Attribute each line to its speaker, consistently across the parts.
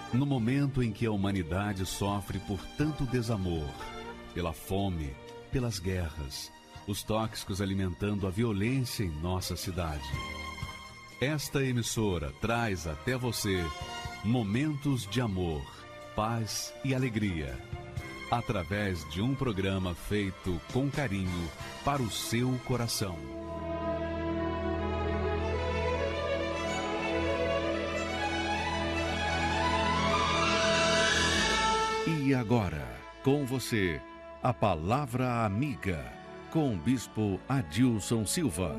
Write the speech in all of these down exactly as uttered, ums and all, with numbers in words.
Speaker 1: No momento em que a humanidade sofre por tanto desamor, pela fome, pelas guerras, os tóxicos alimentando a violência em nossa cidade. Esta emissora traz até você momentos de amor, paz e alegria, através de um programa feito com carinho para o seu coração. E agora, com você, a Palavra Amiga, com o Bispo Adilson Silva.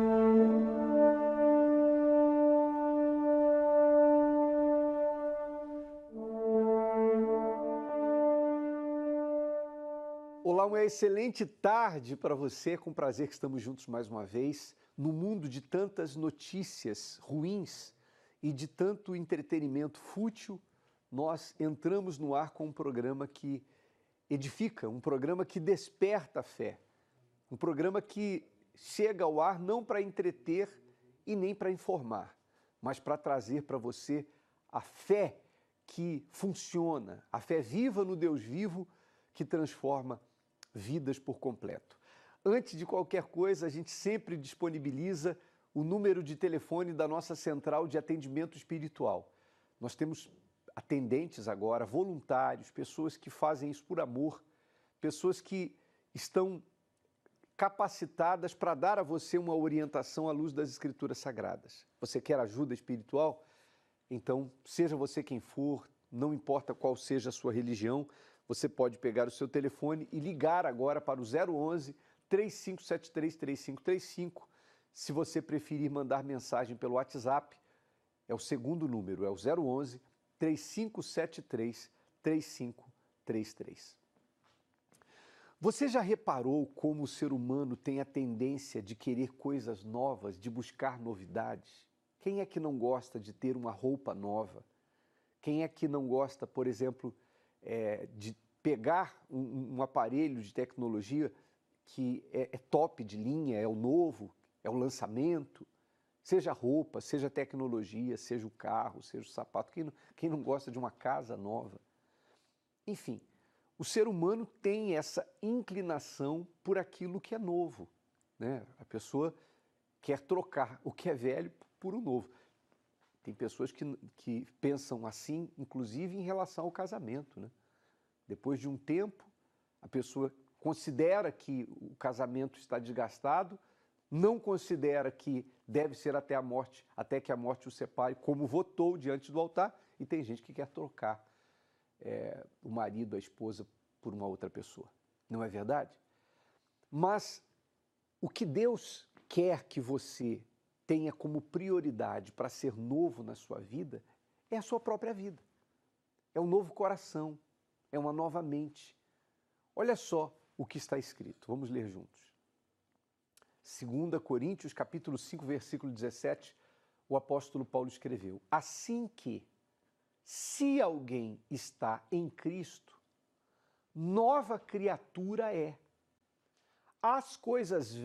Speaker 2: Olá, uma excelente tarde para você, com prazer que estamos juntos mais uma vez, no mundo de tantas notícias ruins e de tanto entretenimento fútil. Nós entramos no ar com um programa que edifica, um programa que desperta a fé, um programa que chega ao ar não para entreter e nem para informar, mas para trazer para você a fé que funciona, a fé viva no Deus vivo que transforma vidas por completo. Antes de qualquer coisa, a gente sempre disponibiliza o número de telefone da nossa central de atendimento espiritual. Nós temos atendentes agora, voluntários, pessoas que fazem isso por amor, pessoas que estão capacitadas para dar a você uma orientação à luz das Escrituras Sagradas. Você quer ajuda espiritual? Então, seja você quem for, não importa qual seja a sua religião, você pode pegar o seu telefone e ligar agora para o zero onze, três cinco sete três, três cinco três cinco. Se você preferir mandar mensagem pelo WhatsApp, é o segundo número, é o zero onze, três cinco sete três, três cinco três três. Você já reparou como o ser humano tem a tendência de querer coisas novas, de buscar novidades? Quem é que não gosta de ter uma roupa nova? Quem é que não gosta, por exemplo, é, de pegar um, um aparelho de tecnologia que é, é top de linha, é o novo, é o lançamento? Seja roupa, seja tecnologia, seja o carro, seja o sapato. Quem não, quem não gosta de uma casa nova? Enfim, o ser humano tem essa inclinação por aquilo que é novo, né? A pessoa quer trocar o que é velho por o novo. Tem pessoas que, que pensam assim, inclusive em relação ao casamento, né? Depois de um tempo, a pessoa considera que o casamento está desgastado, não considera que deve ser até a morte, até que a morte o separe, como votou diante do altar, e tem gente que quer trocar é, o marido, a esposa, por uma outra pessoa. Não é verdade? Mas o que Deus quer que você tenha como prioridade para ser novo na sua vida é a sua própria vida. É um novo coração, é uma nova mente. Olha só o que está escrito, vamos ler juntos. segunda Coríntios, capítulo cinco, versículo dezessete, o apóstolo Paulo escreveu: assim que, se alguém está em Cristo, nova criatura é. As coisas